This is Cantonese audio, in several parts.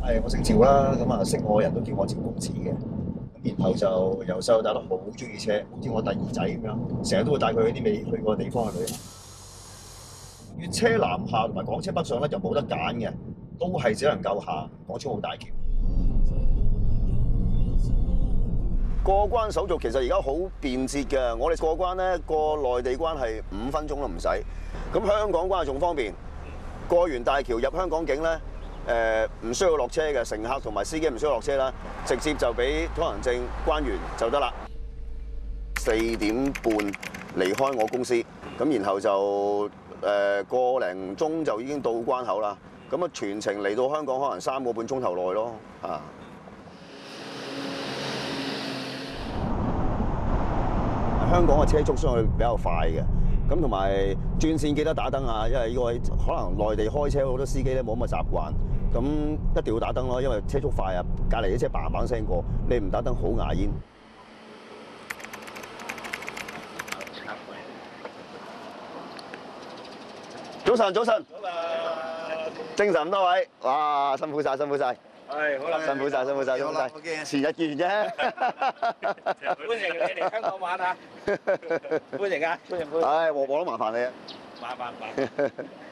係我姓趙啦，咁啊識我嘅人都叫我趙公子嘅。咁然後就由細到大都好中意車，好似我第二仔咁樣，成日都會帶佢去啲未去過嘅地方去旅行。粵車南下同埋港車北上咧就冇得揀嘅，都係只能夠行港珠澳大橋。過關手續其實而家好便捷嘅，我哋過關咧過內地關係5分鐘都唔使。咁香港關係仲方便，過完大橋入香港境咧。唔需要落車嘅乘客同埋司機唔需要落車啦，直接就俾通行證關完就得啦。4點半離開我公司，咁然後就個零鐘就已經到關口啦。咁啊全程嚟到香港可能3個半鐘頭內咯，啊！香港嘅車速相對比較快嘅。咁同埋轉線記得打燈啊，因為呢個位可能內地開車好多司機咧冇咁嘅習慣，咁一定要打燈咯，因為車速快啊，隔離啲車嘭嘭聲過，你唔打燈好牙煙。早晨，早晨，精神咁多位，哇，辛苦晒，辛苦晒。係，好啦，辛苦晒，辛苦晒，辛苦晒。前日見啫。 歡迎你嚟香港玩啊！歡迎啊！歡迎歡迎。 唉，我都麻煩你啊。 麻煩。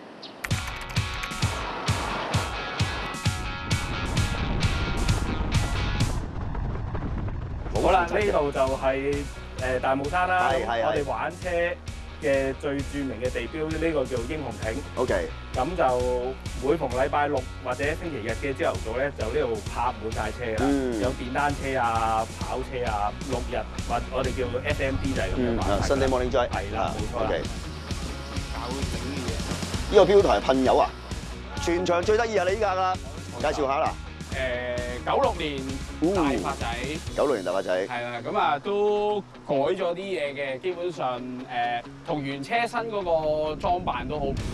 好啦，呢度就係大帽山啦。 係。 我哋玩車嘅最著名嘅地標，呢個叫英雄亭。 OK。 咁就每逢禮拜六或者星期日嘅朝頭早咧，就呢度泊滿晒車啦。有電單車啊、跑車啊，6日或我哋叫做 SMD 就係咁樣玩。 Sunday morning drive。 係啦，冇錯啦。搞整嘅嘢。 呢個標台係噴油啊！全場最得意係你呢架啦，介紹下啦。 96年大發仔 ，96年大發仔， 係啦，咁啊都改咗啲嘢嘅，基本上同原車身嗰個裝扮都好唔